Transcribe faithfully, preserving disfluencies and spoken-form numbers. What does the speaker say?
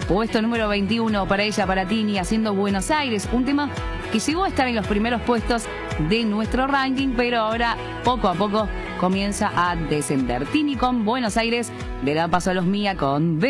Puesto número veintiuno para ella, para Tini, haciendo Buenos Aires. Un tema que llegó a estar en los primeros puestos de nuestro ranking, pero ahora poco a poco comienza a descender. Tini con Buenos Aires, le da paso a los Mía con